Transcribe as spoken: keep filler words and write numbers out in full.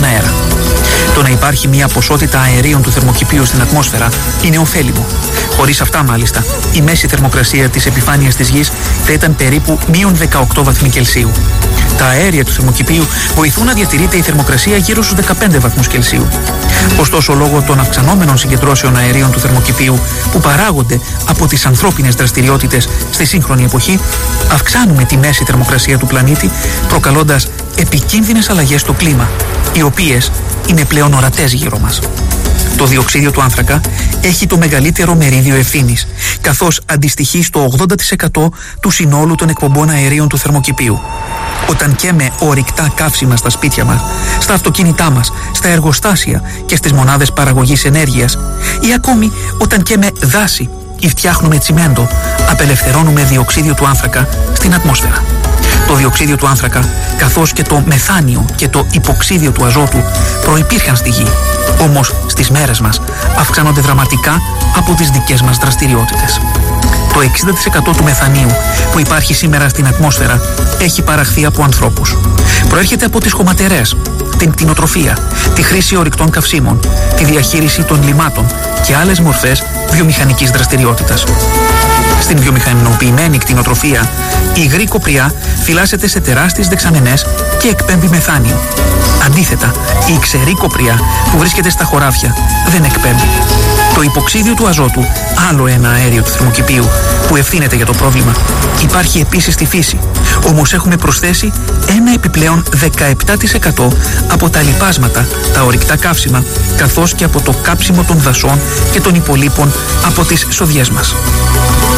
αέρα. Το να υπάρχει μια ποσότητα αερίων του θερμοκηπίου στην ατμόσφαιρα είναι ωφέλιμο. Χωρίς αυτά, μάλιστα, η μέση θερμοκρασία της επιφάνειας της Γης θα ήταν περίπου μείον δεκαοκτώ βαθμοί Κελσίου. Τα αέρια του θερμοκηπίου βοηθούν να διατηρείται η θερμοκρασία γύρω στους δεκαπέντε βαθμούς Κελσίου. Ωστόσο, λόγω των αυξανόμενων συγκεντρώσεων αερίων του θερμοκηπίου που παράγονται από τις ανθρώπινες δραστηριότητες στη σύγχρονη εποχή, αυξάνουμε τη μέση θερμοκρασία του πλανήτη, προκαλώντας επικίνδυνες αλλαγές στο κλίμα, οι οποίες είναι πλέον ορατές γύρω μας. Το διοξείδιο του άνθρακα έχει το μεγαλύτερο μερίδιο ευθύνης, καθώς αντιστοιχεί στο ογδόντα τοις εκατό του συνόλου των εκπομπών αερίων του θερμοκηπίου. Όταν καίμε ορυκτά καύσιμα στα σπίτια μας, στα αυτοκίνητά μας, στα εργοστάσια και στις μονάδες παραγωγής ενέργειας, ή ακόμη όταν καίμε δάση ή φτιάχνουμε τσιμέντο, απελευθερώνουμε διοξείδιο του άνθρακα στην ατμόσφαιρα. Το διοξείδιο του άνθρακα, καθώς και το μεθάνιο και το υποξίδιο του αζότου προϋπήρχαν στη Γη, όμως στις μέρες μας αυξάνονται δραματικά από τις δικές μας δραστηριότητες. Το εξήντα τοις εκατό του μεθανίου που υπάρχει σήμερα στην ατμόσφαιρα έχει παραχθεί από ανθρώπους. Προέρχεται από τις χωματερές, την κτηνοτροφία, τη χρήση ορυκτών καυσίμων, τη διαχείριση των λιμάτων και άλλες μορφές βιομηχανικής δραστηριότητας. Στην βιομηχανοποιημένη κτηνοτροφία, η υγρή κοπριά φυλάσσεται σε τεράστιες δεξαμενές και εκπέμπει μεθάνιο. Αντίθετα, η ξερή κοπριά που βρίσκεται στα χωράφια δεν εκπέμπει. Το υποξίδιο του αζότου, άλλο ένα αέριο του θερμοκηπίου που ευθύνεται για το πρόβλημα, υπάρχει επίσης στη φύση. Όμως έχουμε προσθέσει ένα επιπλέον δεκαεπτά τοις εκατό από τα λιπάσματα, τα ορυκτά καύσιμα, καθώς και από το κάψιμο των δασών και των υπολείπων από τις σοδιές μας.